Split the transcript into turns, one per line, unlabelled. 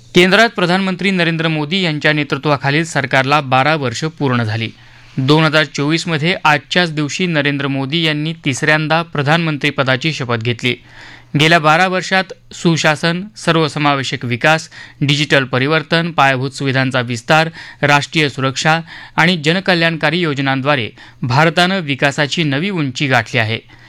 केंद्रात प्रधानमंत्री नरेंद्र मोदी यांच्या नेतृत्वाखालील सरकारला 12 वर्ष पूर्ण झाली. 2024मध्ये आजच्याच दिवशी नरेंद्र मोदी यांनी तिसऱ्यांदा प्रधानमंत्रीपदाची शपथ घेतली. गेल्या 12 वर्षात सुशासन, सर्वसमावेशक विकास, डिजिटल परिवर्तन, पायाभूत सुविधांचा विस्तार, राष्ट्रीय सुरक्षा आणि जनकल्याणकारी योजनांद्वारे भारतानं विकासाची नवी उंची गाठली आहे.